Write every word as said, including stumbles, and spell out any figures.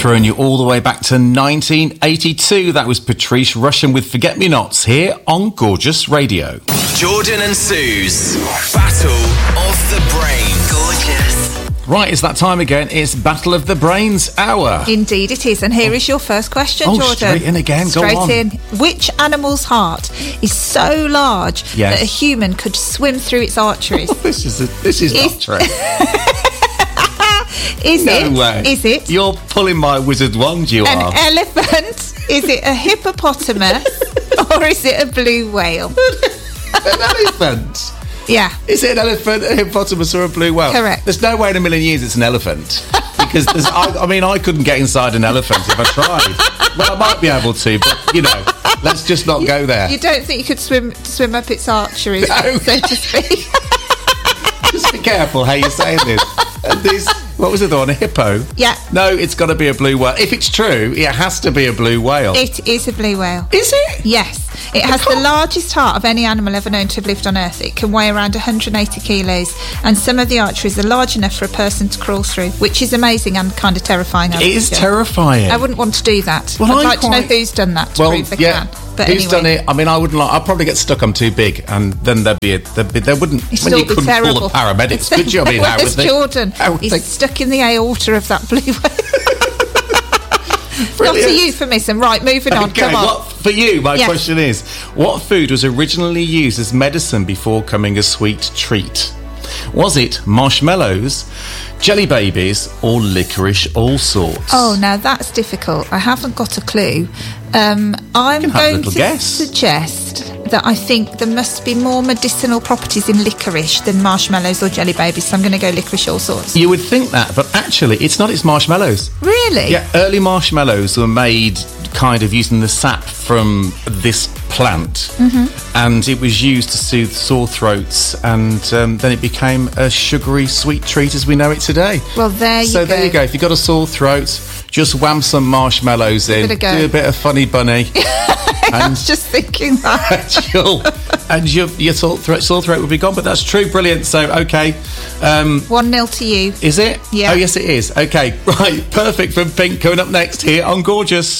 throwing you all the way back to nineteen eighty-two. That was Patrice Rushen with Forget Me Nots here on Gorgeous Radio. Jordan and Sue's Battle of the Brains. Gorgeous. Right, it's that time again. It's Battle of the Brains hour. Indeed it is. And here is your first question, Oh, Jordan. straight in again. Go Straight on. in. Which animal's heart is so large Yes. that a human could swim through its arteries? This is a, this is not Is- true. Is No it? way. Is it You're pulling my wizard wand, you an are. elephant? Is it a hippopotamus? Or is it a blue whale? An elephant. Yeah. Is it an elephant, a hippopotamus, or a blue whale? Correct. There's no way in a million years it's an elephant. Because there's, I, I mean, I couldn't get inside an elephant if I tried. Well, I might be able to, but, you know, let's just not go there. You don't think you could swim swim up its arteries, No. so to speak? Just be careful how you're saying this. And this, what was the other one? A hippo? Yeah. No, it's got to be a blue whale. If it's true, it has to be a blue whale. It is a blue whale. Is it? Yes. It has the largest heart of any animal ever known to have lived on Earth. It can weigh around one hundred eighty kilos, and some of the arteries are large enough for a person to crawl through, which is amazing and kind of terrifying. I It is think. terrifying. I wouldn't want to do that. Well, I'd I'm like to know quite- who's done that to Well, prove they yeah. can. But Who's anyway. done it? I mean, I wouldn't like. I'd probably get stuck. I'm too big, and then there'd be a. There'd be, there wouldn't. It'd when still you be couldn't terrible. call the paramedics, could you? I mean, how would Where's they? Jordan? How would He's they? stuck in the aorta of that blue whale. Not Brilliant. a euphemism. Right, moving on. Okay, Come on. what, for you, my Yes. question is, what food was originally used as medicine before becoming a sweet treat? Was it marshmallows, jelly babies, or licorice all sorts? Oh, now that's difficult. I haven't got a clue. Um, I'm can have a going little to guess. suggest that I think there must be more medicinal properties in licorice than marshmallows or jelly babies, so I'm going to go licorice all sorts. You would think that, but actually, it's not. It's marshmallows. Really? Yeah, early marshmallows were made kind of using the sap from this plant, Mm-hmm. and it was used to soothe sore throats, and um, then it became a sugary sweet treat as we know it today. Well, there you so go. there you go. If you've got a sore throat, just wham some marshmallows in, Give it a go. do a bit of funny bunny, I was just thinking that. and, you'll, and your, your sore, throat, sore throat will be gone. But that's true, brilliant. So, okay. Um, one nil to you. is it? Yeah. Oh, yes, it is. Okay, right, perfect from Pink coming up next here on Gorgeous.